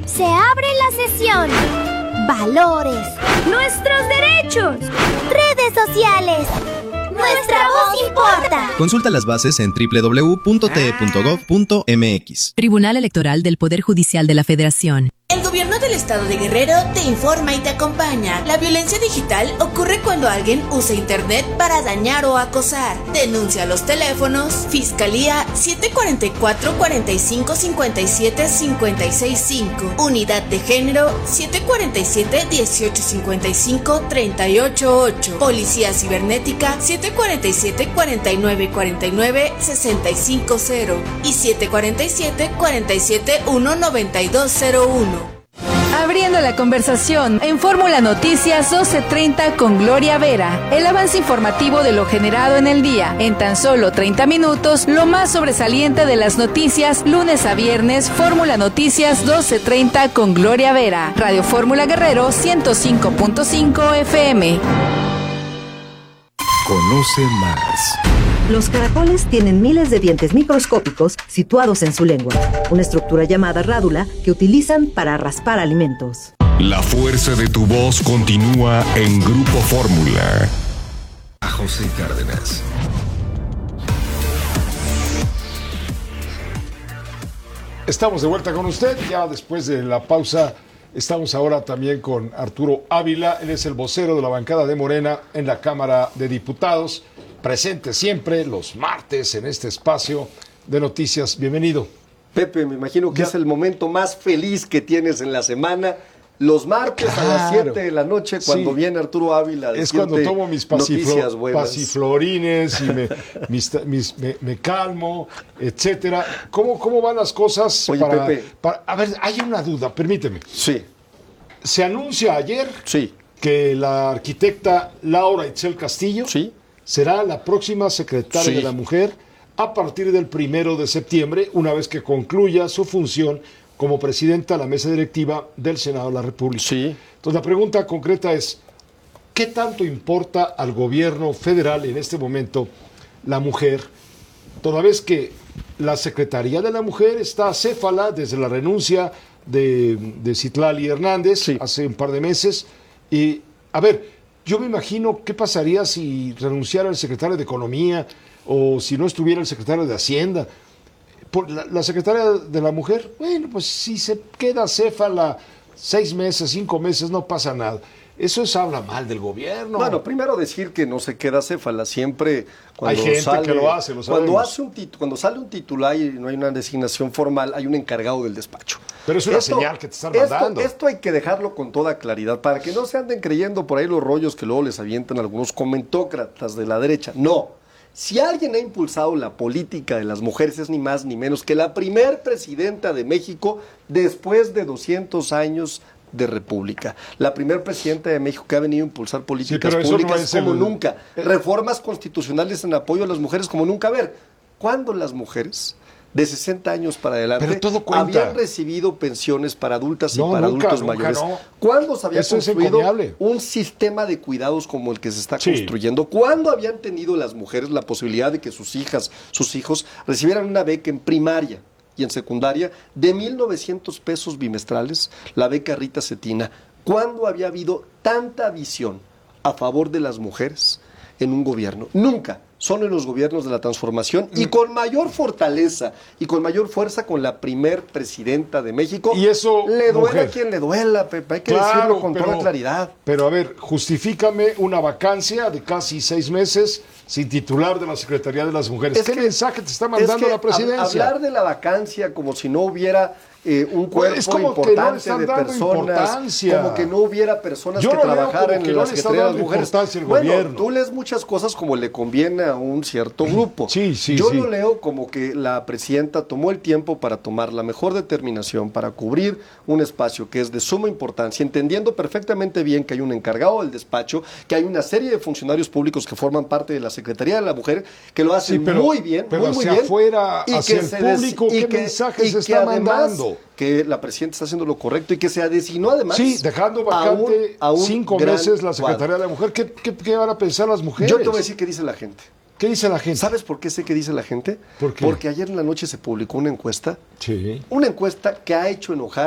Se abre la sesión. Valores. Nuestros derechos. Redes sociales. Nuestra voz importa. Consulta las bases en www.te.gov.mx. Tribunal Electoral del Poder Judicial de la Federación. El gobierno del estado de Guerrero te informa y te acompaña. La violencia digital ocurre cuando alguien usa internet para dañar o acosar. Denuncia a los teléfonos Fiscalía 744-4557-565, Unidad de Género 747-1855-388, Policía Cibernética 747-4949-650 y 747-47-19201. Abriendo la conversación en Fórmula Noticias 12:30 con Gloria Vera. El avance informativo de lo generado en el día. En tan solo 30 minutos, lo más sobresaliente de las noticias, lunes a viernes, Fórmula Noticias 12:30 con Gloria Vera. Radio Fórmula Guerrero 105.5 FM. Conoce más. Los caracoles tienen miles de dientes microscópicos situados en su lengua, una estructura llamada rádula que utilizan para raspar alimentos. La fuerza de tu voz continúa en Grupo Fórmula. A José Cárdenas. Estamos de vuelta con usted, ya después de la pausa. Estamos ahora también con Arturo Ávila, él es el vocero de la bancada de Morena en la Cámara de Diputados, presente siempre los martes en este espacio de noticias. Bienvenido. Pepe, me imagino que es el momento más feliz que tienes en la semana. Los martes a las 7 de la noche, cuando viene Arturo Ávila. Es cuando tomo mis pasiflorines y me calmo, etcétera. ¿Cómo van las cosas? Oye, Pepe. A ver, hay una duda, permíteme. Sí. Se anuncia ayer que la arquitecta Laura Itzel Castillo será la próxima secretaria de la Mujer a partir del 1 de septiembre, una vez que concluya su función como presidenta de la mesa directiva del Senado de la República. Sí. Entonces la pregunta concreta es, ¿qué tanto importa al gobierno federal en este momento la mujer, toda vez que la Secretaría de la Mujer está acéfala desde la renuncia de Citlali Hernández hace un par de meses? Y, a ver, yo me imagino qué pasaría si renunciara el secretario de Economía o si no estuviera el secretario de Hacienda. La secretaria de la Mujer, bueno, pues si se queda acéfala 6 meses, 5 meses, no pasa nada. Eso habla mal del gobierno. Bueno, primero decir que no se queda acéfala, siempre cuando hay gente que lo hace, lo sabemos. Cuando sale un titular y no hay una designación formal, hay un encargado del despacho. Pero es una señal que te están mandando. Esto hay que dejarlo con toda claridad, para que no se anden creyendo por ahí los rollos que luego les avientan algunos comentócratas de la derecha. No. Si alguien ha impulsado la política de las mujeres es ni más ni menos que la primer presidenta de México después de 200 años de república. La primer presidenta de México que ha venido a impulsar políticas públicas como nunca. Reformas constitucionales en apoyo a las mujeres como nunca. A ver, ¿cuándo las mujeres de 60 años para adelante habían recibido pensiones para adultas y para adultos mayores? ¿Cuándo se había construido un sistema de cuidados como el que se está construyendo? ¿Cuándo habían tenido las mujeres la posibilidad de que sus hijas, sus hijos recibieran una beca en primaria y en secundaria de 1,900 pesos bimestrales, la beca Rita Cetina? ¿Cuándo había habido tanta visión a favor de las mujeres en un gobierno? Nunca. Son en los gobiernos de la transformación y con mayor fortaleza y con mayor fuerza con la primer presidenta de México. Y eso, le duele a quien le duela, Pepe, hay que decirlo con toda claridad. Pero a ver, justifícame una vacancia de casi 6 meses sin titular de la Secretaría de las Mujeres. ¿Qué mensaje te está mandando la presidencia? Hablar de la vacancia como si no hubiera un cuerpo importante de personas, como que no hubiera personas que trabajaran en la Secretaría de las Mujeres. Bueno, tú lees muchas cosas como le conviene a un cierto grupo. Yo lo leo como que la presidenta tomó el tiempo para tomar la mejor determinación, para cubrir un espacio que es de suma importancia, entendiendo perfectamente bien que hay un encargado del despacho, que hay una serie de funcionarios públicos que forman parte de la Secretaría de la Mujer, que lo hacen muy bien, pero muy hacia bien. Afuera, hacia el público, ¿qué mensaje se está mandando? Que la presidenta está haciendo lo correcto y que se designó además. Sí, dejando vacante a un 5 meses la Secretaría de la Mujer. ¿Qué van a pensar las mujeres? Yo te voy a decir qué dice la gente. ¿Qué dice la gente? ¿Sabes por qué sé qué dice la gente? ¿Por qué? Porque ayer en la noche se publicó una encuesta. Una encuesta que ha hecho enojar